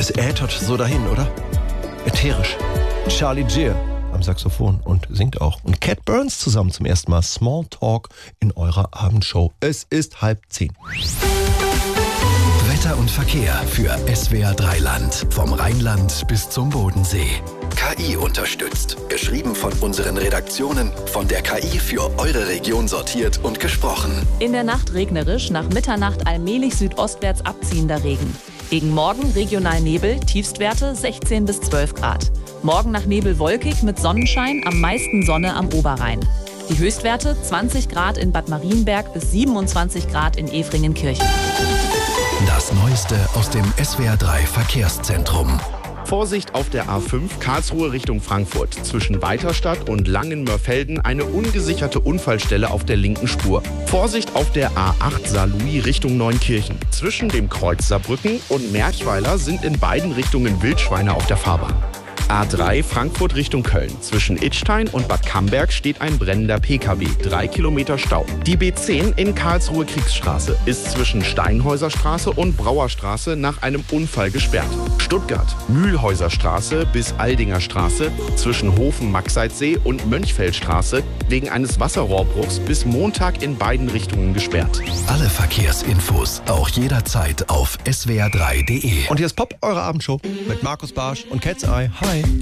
Es äthert so dahin, oder? Ätherisch. Charlie Geer am Saxophon und singt auch. Und Cat Burns zusammen zum ersten Mal. Small Talk in eurer Abendshow. Es ist 9:30. Wetter und Verkehr für SWR 3 Land. Vom Rheinland bis zum Bodensee. KI unterstützt. Geschrieben von unseren Redaktionen. Von der KI für eure Region sortiert und gesprochen. In der Nacht regnerisch, nach Mitternacht allmählich südostwärts abziehender Regen. Gegen Morgen regional Nebel, Tiefstwerte 16 bis 12 Grad. Morgen nach Nebel wolkig mit Sonnenschein, am meisten Sonne am Oberrhein. Die Höchstwerte 20 Grad in Bad Marienberg bis 27 Grad in Efringenkirchen. Das Neueste aus dem SWR 3 Verkehrszentrum. Vorsicht auf der A5 Karlsruhe Richtung Frankfurt. Zwischen Weiterstadt und Langenmörfelden eine ungesicherte Unfallstelle auf der linken Spur. Vorsicht auf der A8 Saarlouis Richtung Neunkirchen. Zwischen dem Kreuz Saarbrücken und Merchweiler sind in beiden Richtungen Wildschweine auf der Fahrbahn. A3 Frankfurt Richtung Köln. Zwischen Idstein und Bad Camberg steht ein brennender PKW. 3 Kilometer Stau. Die B10 in Karlsruhe Kriegsstraße ist zwischen Steinhäuserstraße und Brauerstraße nach einem Unfall gesperrt. Stuttgart Mühlhäuserstraße bis Aldinger Straße zwischen Hofen-Maxeitsee und Mönchfeldstraße wegen eines Wasserrohrbruchs bis Montag in beiden Richtungen gesperrt. Alle Verkehrsinfos auch jederzeit auf swr3.de. Und hier ist Pop, eure Abendshow mit Markus Barsch und Cat's Eye. Hi.